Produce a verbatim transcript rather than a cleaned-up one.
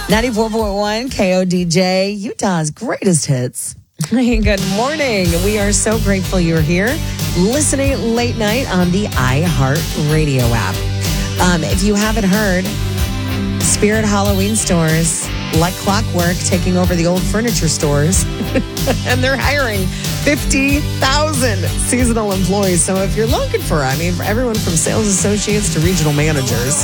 ninety-four point one K O D J, Utah's greatest hits. Good morning. We are so grateful you're here listening late night on the iHeartRadio app. Um, if you haven't heard, Spirit Halloween stores, like clockwork, taking over the old furniture stores. And they're hiring fifty thousand seasonal employees. So if you're looking for, I mean, for everyone from sales associates to regional managers,